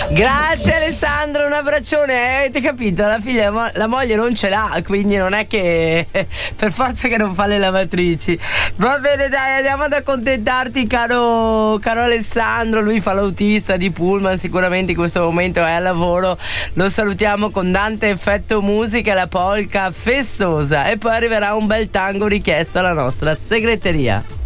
Grazie Alessandro, un abbraccione. Avete capito? La figlia, la moglie non ce l'ha, quindi non è che per forza che non fa le lavatrici. Va bene, dai, andiamo ad accontentarti, caro Alessandro. Lui fa l'autista di pullman, sicuramente in questo momento è al lavoro. Lo salutiamo con Dante Effetto Musica, la polka festosa, e poi arriverà un bel tango richiesto alla nostra segreteria.